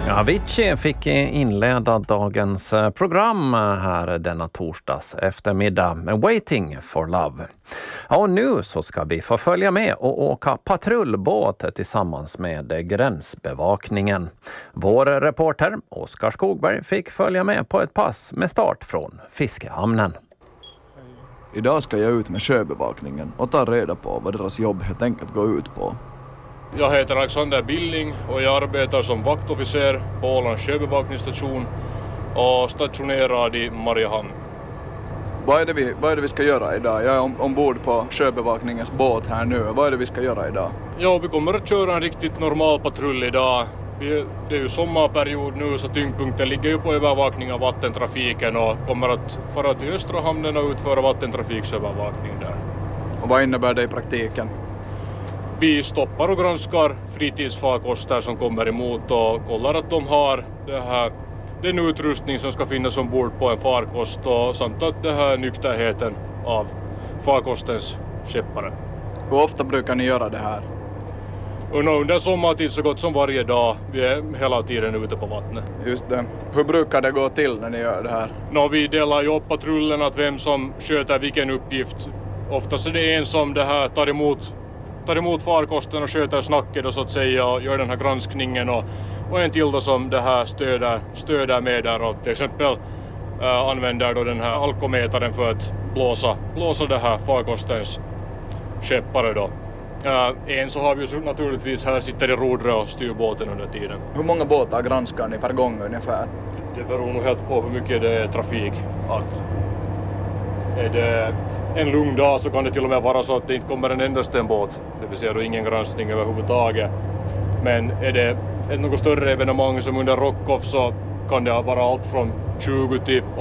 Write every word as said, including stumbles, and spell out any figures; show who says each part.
Speaker 1: Avicii fick inleda dagens program här denna torsdags eftermiddag med Waiting for Love. Och nu så ska vi få följa med och åka patrullbåt tillsammans med gränsbevakningen. Vår reporter Oskar Skogberg fick följa med på ett pass med start från Fiskehamnen.
Speaker 2: Idag ska jag ut med sjöbevakningen och ta reda på vad deras jobb helt enkelt går ut på.
Speaker 3: Jag heter Alexander Billing och jag arbetar som vaktofficer på Ålands sjöbevakningsstation och stationerad i Mariehamn.
Speaker 2: Vad är det vi, vad är det vi ska göra idag? Jag är om, ombord på sjöbevakningens båt här nu. Vad är det vi ska göra idag?
Speaker 3: Ja, vi kommer att köra en riktigt normal patrull idag. Vi, det är ju sommarperiod nu så tyngdpunkten ligger ju på övervakning av vattentrafiken och kommer att fara till Östra hamnen och utföra vattentrafiksövervakning där. Och
Speaker 2: vad innebär det i praktiken?
Speaker 3: Vi stoppar och granskar fritidsfarkoster som kommer emot och kollar att de har det här, den utrustning som ska finnas ombord på en farkost och samt att det här nykterheten av farkostens skeppare.
Speaker 2: Hur ofta brukar ni göra det här?
Speaker 3: Under sommartid så gott som varje dag. Vi är hela tiden ute på vattnet.
Speaker 2: Just det. Hur brukar det gå till när ni gör det här?
Speaker 3: Nå, vi delar ju upp patrullen att vem som sköter vilken uppgift. Oftast är det en som det här tar emot tar emot farkosten och sköter snacket och så att säga och gör den här granskningen och, och en till då som det här stöder, stöder med där och till exempel äh, använder då den här alkometaren för att blåsa, blåsa det här farkostens skeppare då. Äh, en så har vi ju naturligtvis här sitter i rodret och styr båten under tiden.
Speaker 2: Hur många båtar granskar ni per gång ungefär?
Speaker 3: Det beror nog helt på hur mycket det är trafik. Att är det en lugn dag så kan det till och med vara så att det inte kommer en endaste en båt. Det vill säga då ingen granskning överhuvudtaget. Men är det ett något större evenemang som under Rockoff så kan det vara allt från tjugo till